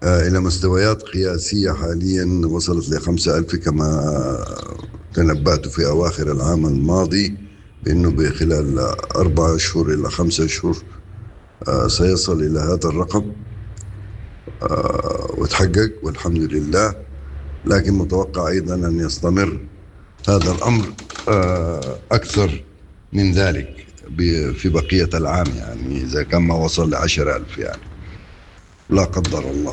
إلى مستويات قياسية حاليا وصلت ل5,000 كما تنبأت في أواخر العام الماضي بأنه بخلال 4 أشهر إلى 5 أشهر سيصل إلى هذا الرقم وتحقق والحمد لله. لكن متوقع أيضا أن يستمر هذا الأمر أكثر من ذلك في بقية العام، يعني إذا كان ما وصل ل10,000 يعني لا قدر الله.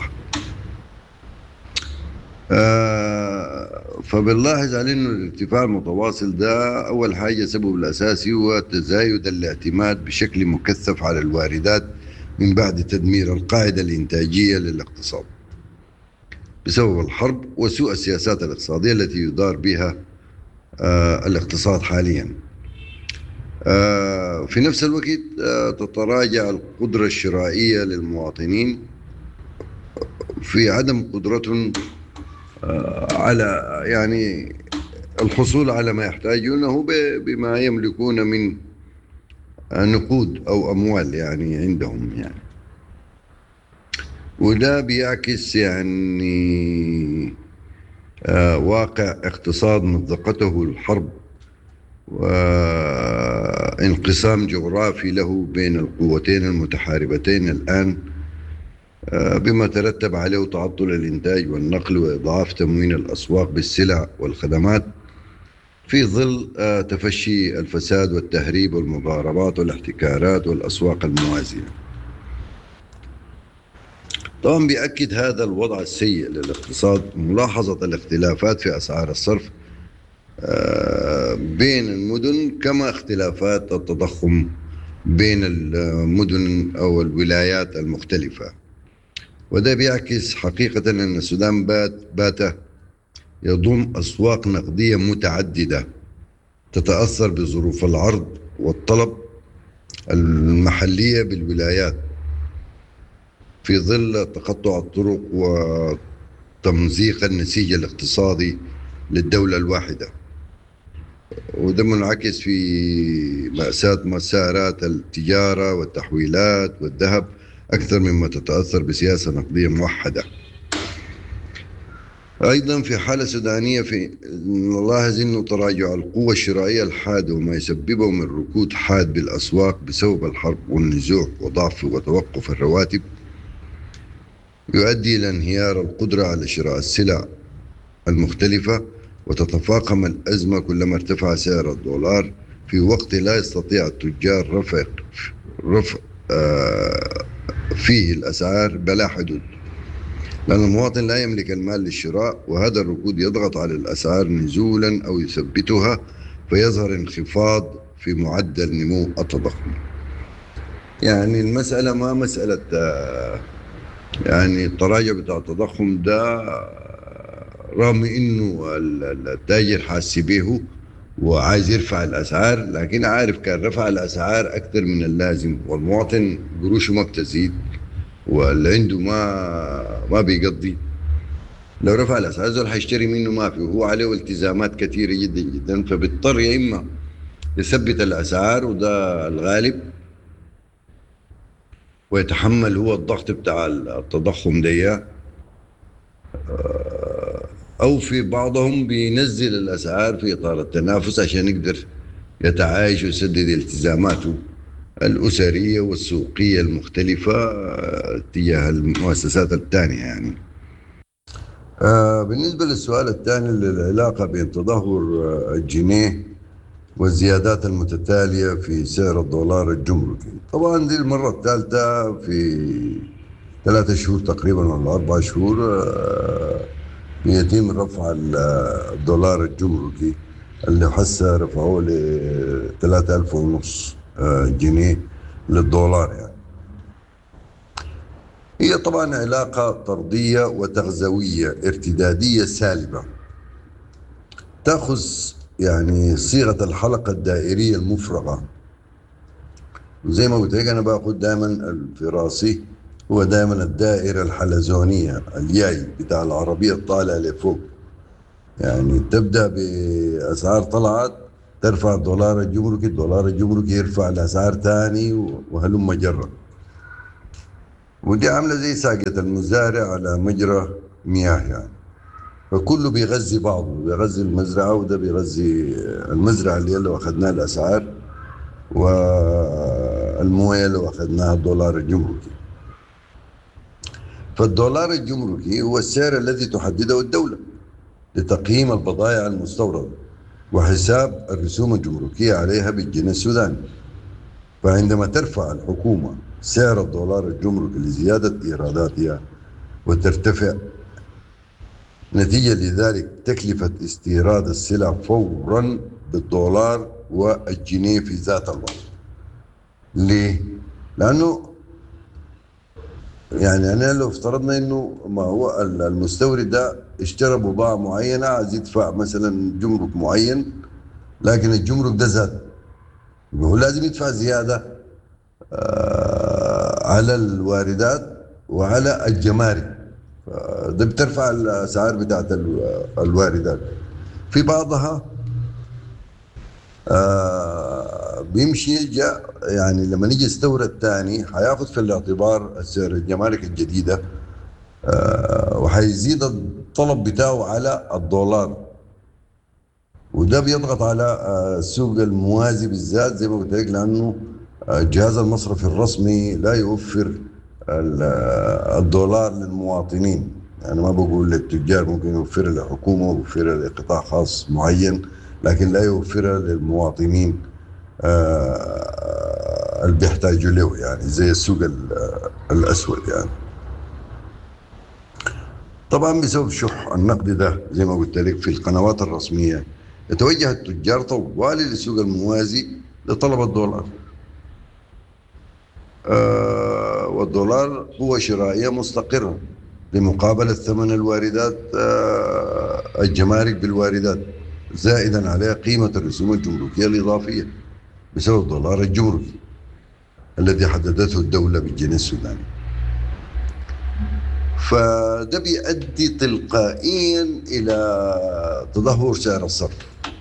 فبنلاحظ على أنه الارتفاع المتواصل ده أول حاجة سبب الأساسي هو تزايد الاعتماد بشكل مكثف على الواردات من بعد تدمير القاعدة الإنتاجية للاقتصاد بسبب الحرب وسوء السياسات الاقتصادية التي يدار بها الاقتصاد حاليا. في نفس الوقت تتراجع القدرة الشرائية للمواطنين في عدم قدرتهم على يعني الحصول على ما يحتاجونه بما يملكون من نقود أو أموال يعني عندهم يعني. وده بيعكس يعني واقع اقتصاد مزقته الحرب وانقسام جغرافي له بين القوتين المتحاربتين الآن، بما ترتب عليه تعطل الإنتاج والنقل وإضعاف تموين الأسواق بالسلع والخدمات في ظل تفشي الفساد والتهريب والمضاربات والاحتكارات والأسواق الموازية. طبعا بيأكد هذا الوضع السيء للاقتصاد ملاحظة الاختلافات في أسعار الصرف بين المدن، كما اختلافات التضخم بين المدن أو الولايات المختلفة. وده بيعكس حقيقة أن السودان بات يضم أسواق نقدية متعددة تتأثر بظروف العرض والطلب المحلية بالولايات في ظل تقطع الطرق وتمزيق النسيج الاقتصادي للدولة الواحدة. وده منعكس في مأساة مسارات التجارة والتحويلات والذهب أكثر مما تتأثر بسياسة نقدية موحدة. أيضا في حالة سودانية نلاحظ أنه تراجع القوة الشرائية الحادة وما يسببه من ركود حاد بالأسواق بسبب الحرب والنزوح وضعف وتوقف الرواتب يؤدي إلى انهيار القدرة على شراء السلع المختلفة، وتتفاقم الأزمة كلما ارتفع سعر الدولار في وقت لا يستطيع التجار رفع فيه الأسعار بلا حدود، لأن المواطن لا يملك المال للشراء، وهذا الركود يضغط على الأسعار نزولا أو يثبتها فيظهر انخفاض في معدل نمو التضخم. يعني المسألة ما مسألة يعني التراجع بتاع التضخم ده رغم انه التاجر حاسس به وعايز يرفع الاسعار، لكن عارف كان رفع الاسعار اكثر من اللازم والمواطن قروشه ما بتزيد واللي عنده ما بيقضي. لو رفع الاسعار زول حيشتري منه ما في، وهو عليه التزامات كثيره جدا جدا، فبيضطر يا اما يثبت الاسعار وده الغالب ويتحمل هو الضغط بتاع التضخم ده، أو في بعضهم بينزل الأسعار في إطار التنافس عشان يقدر يتعايش ويسدد التزاماته الأسرية والسوقية المختلفة تجاه المؤسسات الثانية يعني. بالنسبة للسؤال الثاني للعلاقة بين تدهور الجنيه والزيادات المتتالية في سعر الدولار الجمركي، طبعا دي المرة الثالثة في 3 شهور تقريبا ولا 4 شهور يتم رفع الدولار الجمركي اللي حسه رفعوه ل3,500 جنيه للدولار. يعني هي طبعا علاقة طردية وتغزوية ارتدادية سالبة تأخذ يعني صيغة الحلقة الدائرية المفرغة. وزي ما قلت لك أنا باخذ دائما الفراسي هو دائما الدائرة الحلزونية الياي بتاع العربية الطالع لفوق، يعني تبدأ بأسعار طلعت ترفع الدولار الجمركي، الدولار الجمركي يرفع الأسعار تاني وهلم جرا. ودي عاملة زي ساقية المزارع على مجرى مياه يعني، فكله بيغذي بعضه، بيغذي المزرعة وده بيغذي المزرعة اللي لو أخذناها الأسعار، والموية لو أخذناها الدولار الجمركي. فالدولار الجمركي هو السعر الذي تحدده الدولة لتقييم البضائع المستوردة وحساب الرسوم الجمركية عليها بالجنيه السوداني. فعندما ترفع الحكومة سعر الدولار الجمركي لزيادة إيراداتها وترتفع نتيجة لذلك تكلفة استيراد السلع فورا بالدولار والجنيه في ذات الوقت. ليه؟ لأنه يعني أنا لو افترضنا إنه ما هو المستورد ده اشترى بضاعة معينة عايز يدفع مثلا جمرك معين، لكن الجمرك ده زاد، هو لازم يدفع زيادة على الواردات وعلى الجمارك، ده بترفع الأسعار بتاعت الواردات. في بعضها بيمشي يلجأ يعني لما نيجي يستورد تاني حياخد في الاعتبار سعر الجمارك الجديدة، وحيزيد الطلب بتاعه على الدولار، وده بيضغط على السوق الموازي بالذات زي ما قلت لك، لأنه الجهاز المصرفي الرسمي لا يوفر الدولار للمواطنين. يعني ما بقول للتجار، ممكن يوفرها للحكومة ويوفرها لقطاع خاص معين، لكن لا يوفرها للمواطنين اللي بيحتاجوا له، يعني زي السوق الأسود يعني. طبعا بسبب شح النقد ده زي ما قلت لك في القنوات الرسمية، يتوجه التجار طوالي للسوق الموازي لطلب الدولار، والدولار قوة شرائية مستقرة لمقابلة ثمن الواردات، الجمارك بالواردات، زائدا عليها قيمة الرسوم الجمركية الإضافية بسبب الدولار الجمركي الذي حددته الدولة بالجنيه السوداني. فده بيؤدي تلقائيا إلى تدهور سعر الصرف،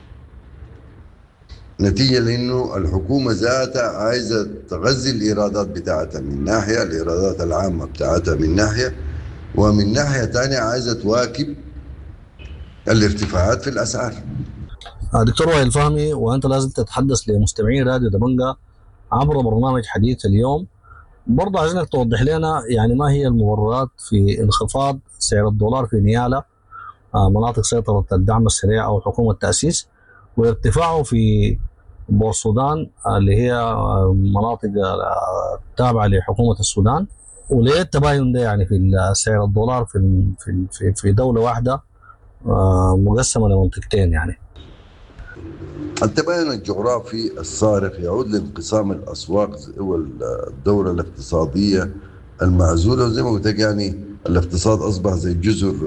نتيجة لأنه الحكومة ذاتها عايزة تغذي الإيرادات بتاعتها من ناحية، الإيرادات العامة بتاعتها من ناحية، ومن ناحية تانية عايزة تواكب الارتفاعات في الأسعار. دكتور وائل فهمي، وأنت لازم تتحدث لمستمعين راديو دبنجة عبر برنامج حديث اليوم. برضه عايزينك توضح لنا يعني ما هي المبررات في انخفاض سعر الدولار في نيالا مناطق سيطرة الدعم السريع أو حكومة التأسيس، وارتفاعه في بور السودان اللي هي مناطق تابعة لحكومة السودان، وليه التباين ده يعني في سعر الدولار في دولة واحدة مقسمة لمنطقتين يعني؟ التباين الجغرافي الصارخ يعود لانقسام الأسواق والدورة الاقتصادية المعزولة، وزي ما قلت يعني الاقتصاد أصبح زي جزر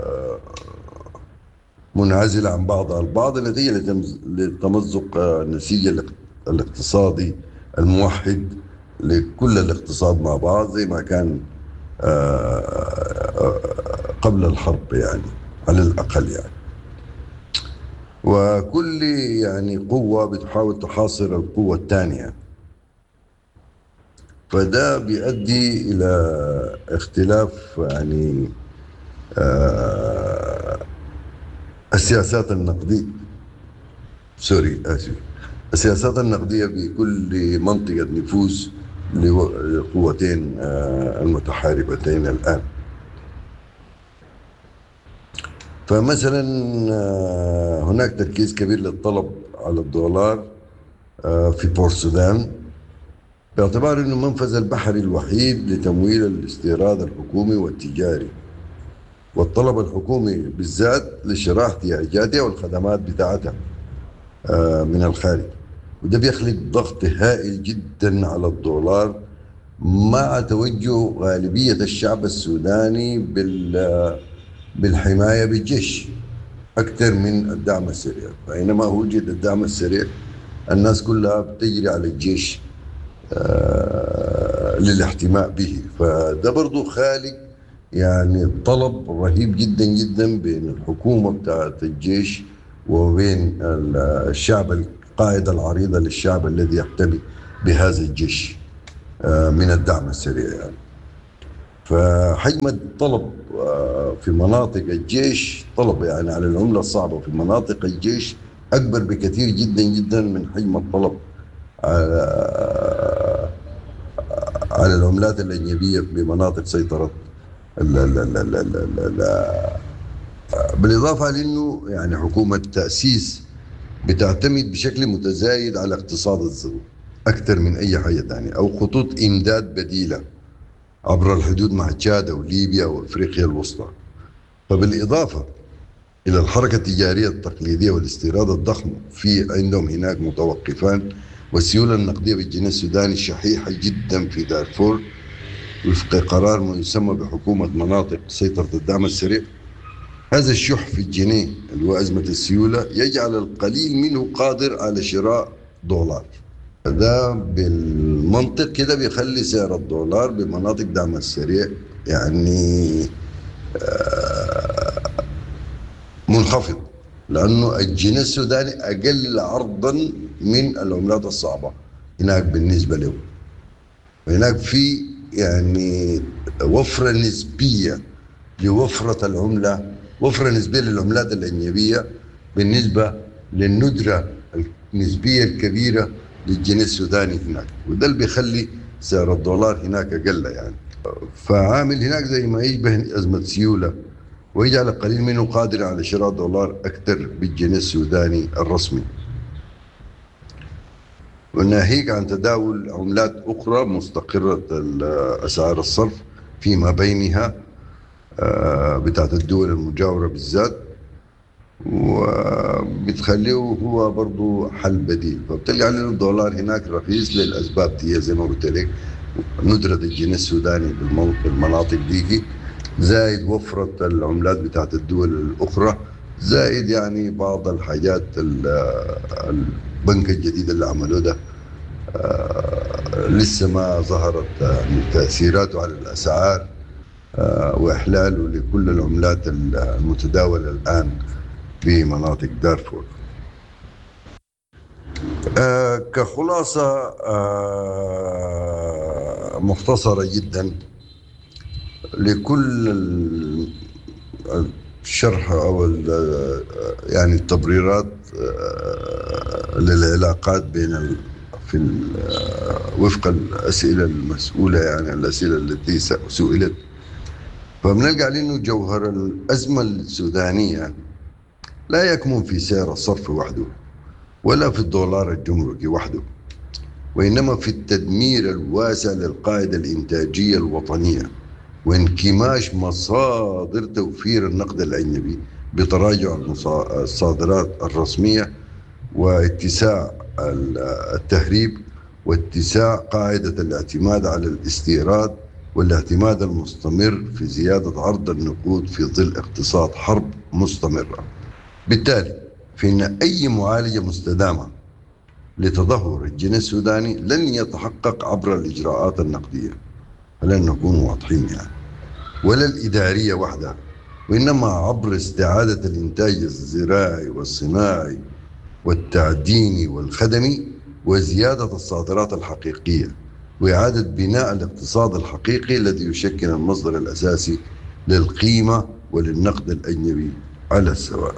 منعزلة عن بعضها البعض نتيجة للتمزق النسيج الاقتصادي الموحد لكل الاقتصاد مع بعض زي ما كان قبل الحرب يعني على الأقل يعني. وكل يعني قوة بتحاول تحاصر القوة الثانية، فده بيؤدي إلى اختلاف يعني السياسات النقدية السياسات النقدية بكل منطقة نفوذ لقوتين المتحاربتين الآن. فمثلا هناك تركيز كبير للطلب على الدولار في بور السودان باعتبار أنه المنفذ البحري الوحيد لتمويل الاستيراد الحكومي والتجاري، والطلب الحكومي بالذات لشراء احتياجاتها والخدمات بتاعتها من الخارج، وده بيخلق ضغط هائل جدا على الدولار مع توجه غالبية الشعب السوداني بالحماية بالجيش أكثر من الدعم السريع. فإنما وجد الدعم السريع الناس كلها بتجري على الجيش للاحتماء به، فده برضو خالق يعني طلب رهيب جدا جدا بين الحكومة بتاعت الجيش وبين الشعب، القاعدة العريضة للشعب الذي يحتمي بهذا الجيش من الدعم السريع يعني. فحجم الطلب في مناطق الجيش، طلب يعني على العملة الصعبة في مناطق الجيش أكبر بكثير جدا جدا من حجم الطلب على العملات الأجنبية بمناطق سيطرة بالإضافة لأنه يعني حكومة تأسيس بتعتمد بشكل متزايد على اقتصاد الزراعة أكثر من أي حاجة ثانية، أو خطوط إمداد بديلة عبر الحدود مع تشاد وليبيا وأفريقيا الوسطى. فبالإضافة إلى الحركة التجارية التقليدية والاستيراد الضخم، في عندهم هناك متوقفان، والسيولة النقدية بالجنيه السوداني شحيحة جدا في دارفور وفق قرار ما يسمى بحكومة مناطق سيطرة الدعم السريع. هذا الشح في الجنيه اللي هو أزمة السيولة يجعل القليل منه قادر على شراء دولار. ده بالمنطق كده بيخلي سعر الدولار بمناطق دعم السريع يعني منخفض، لأنه الجنيه السوداني أقل عرضا من العملات الصعبة هناك بالنسبة له. وهناك في يعني وفرة نسبية لوفرة العملة، وفرة نسبية للعملات الأجنبية بالنسبة للندرة النسبية الكبيرة للجنيه السوداني هناك، وده اللي بيخلي سعر الدولار هناك أقل يعني. فعامل هناك زي ما يشبه أزمة سيولة، ويجعل القليل منه قادر على شراء دولار أكثر بالجنيه السوداني الرسمي، وناهيك عن تداول عملات أخرى مستقرة أسعار الصرف فيما بينها بتاعت الدول المجاورة بالذات، وبتخليه هو برضو حل بديل. فبتلقى عليه الدولار هناك رخيص للأسباب دي زي ما قلت لك، ندرة الجنيه السوداني بالمناطق دي، زائد وفرة العملات بتاعت الدول الأخرى، زائد يعني بعض الحاجات البنك الجديد اللي عملوه ده لسه ما ظهرت تأثيراته على الأسعار وإحلاله لكل العملات المتداولة الآن في مناطق دارفور. كخلاصة مختصرة جدا لكل الشرح أو يعني التبريرات للعلاقات بين وفق الأسئلة المسؤولة، يعني الأسئلة التي سئلت، فبنلقى لأنه جوهر الأزمة السودانية لا يكمن في سعر الصرف وحده ولا في الدولار الجمركي وحده، وإنما في التدمير الواسع للقاعدة الإنتاجية الوطنية وانكماش مصادر توفير النقد الأجنبي بتراجع الصادرات الرسمية واتساع التهريب واتساع قاعدة الاعتماد على الاستيراد والاعتماد المستمر في زيادة عرض النقود في ظل اقتصاد حرب مستمرة. بالتالي فإن أي معالجة مستدامة لتدهور الجنيه السوداني لن يتحقق عبر الإجراءات النقدية، فلن نكون واضحين يعني، ولا الإدارية وحدها، وإنما عبر استعادة الإنتاج الزراعي والصناعي والتعديني والخدمي وزيادة الصادرات الحقيقية وإعادة بناء الاقتصاد الحقيقي الذي يشكل المصدر الأساسي للقيمة وللنقد الأجنبي على السواء.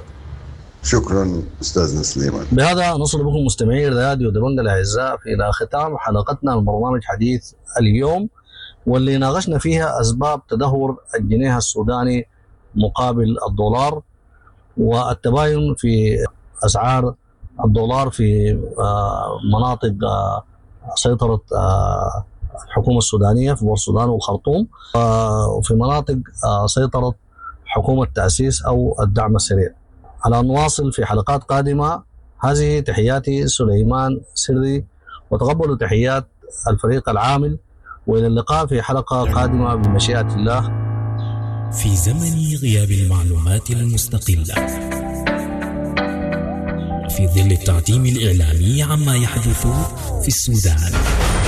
شكرا أستاذنا سليمان. بهذا نصل بكم مستمعي راديو دبنجة الأعزاء إلى ختام حلقتنا من برنامج حديث اليوم، واللي ناقشنا فيها أسباب تدهور الجنيه السوداني مقابل الدولار والتباين في أسعار الدولار في مناطق سيطرة الحكومة السودانية في بور السودان والخرطوم، وفي مناطق سيطرة حكومة تأسيس أو الدعم السريع. على أن نواصل في حلقات قادمة. هذه تحياتي سليمان سري، وتقبلوا تحيات الفريق العامل، وإلى اللقاء في حلقة قادمة بمشيئة الله. في زمن غياب المعلومات المستقلة، في ظل التعتيم الإعلامي عما يحدث في السودان،